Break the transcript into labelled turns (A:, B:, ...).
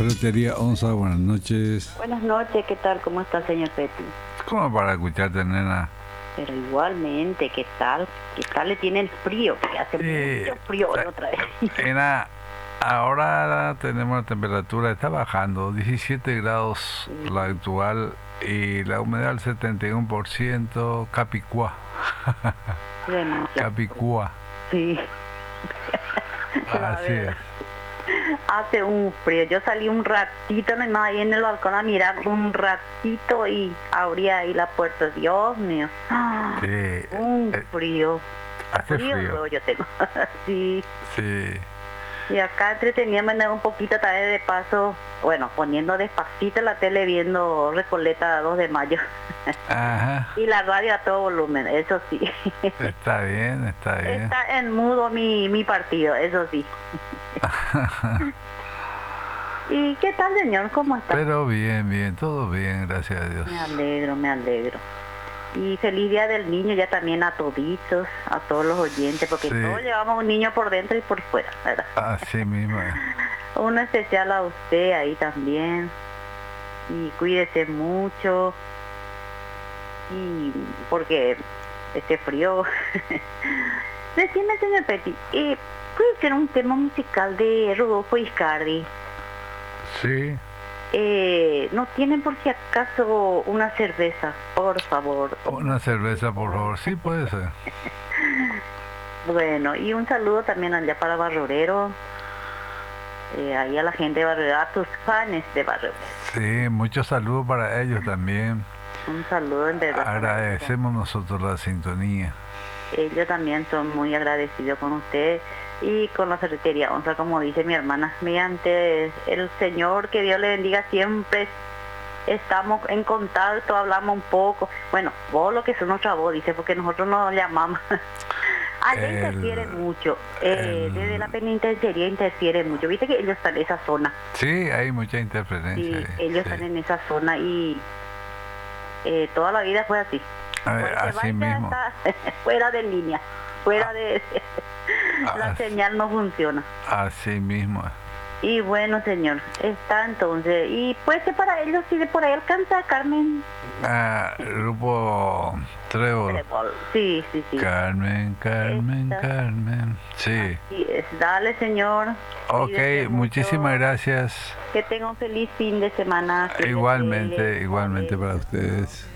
A: Ferretería Onza, buenas noches.
B: Buenas noches, ¿qué tal? ¿Cómo está, señor Petty?
A: ¿Cómo para escucharte, nena?
B: Pero igualmente, ¿qué tal? ¿Qué tal le tiene el frío? Que hace mucho frío hoy otra vez.
A: Nena, ahora tenemos la temperatura, está bajando, 17 grados la actual y la humedad al 71%, Capicúa. Capicúa.
B: Sí.
A: Así es.
B: Hace un frío. Yo salí un ratito nomás ahí en el balcón a mirar un ratito y abría ahí la puerta. Dios mío.
A: Sí.
B: Un frío.
A: Hace frío.
B: Yo tengo. Sí.
A: Sí.
B: Y acá entreteníame un poquito también de paso, bueno, poniendo despacito la tele viendo Recoleta 2 de mayo.
A: Ajá.
B: Y la radio a todo volumen, eso sí.
A: Está bien, está bien.
B: Está en mudo mi partido, eso sí. ¿Y qué tal, señor? ¿Cómo está?
A: Pero bien, bien, todo bien, gracias a Dios.
B: Me alegro, me alegro. Y feliz día del niño ya también a toditos, a todos los oyentes, porque
A: Sí.
B: todos llevamos un niño por dentro y por fuera, ¿verdad?
A: Así mismo.
B: Uno especial a usted ahí también. Y cuídese mucho. Y porque este frío. Decime, señor Petty, puede ser un tema musical de Rodolfo Iscardi.
A: Sí.
B: ¿No tienen por si acaso una cerveza? Por favor.
A: Una cerveza, por favor. Sí, puede ser.
B: Bueno, y un saludo también allá para Barrorero. Ahí a la gente de Barrorero, a tus fans de Barrorero.
A: Sí, muchos saludos para ellos también.
B: Un saludo en verdad.
A: Agradecemos nosotros la sintonía.
B: Ellos también son muy agradecidos con usted y con la Ferretería Onza, como dice mi hermana, mediante el Señor, que Dios le bendiga siempre. Estamos en contacto, hablamos un poco. Bueno, vos lo que es nuestra voz, dice, porque nosotros nos llamamos. Allá interfiere mucho, desde la penitenciaría interfiere mucho. Viste que ellos están en esa zona.
A: Sí, hay mucha interferencia.
B: Sí, ellos están en esa zona y toda la vida fue así.
A: Así mismo.
B: Fuera de línea, fuera de la señal no funciona.
A: Así mismo.
B: Y bueno, señor, está entonces. Y pues que para ellos, si de por ahí alcanza Carmen.
A: Grupo Trébol.
B: Sí, sí, sí.
A: Carmen, Carmen, Carmen. Sí.
B: Así es. Dale, señor.
A: Ok, muchísimas gracias.
B: Que tenga un feliz fin de semana.
A: Igualmente, igualmente para ustedes.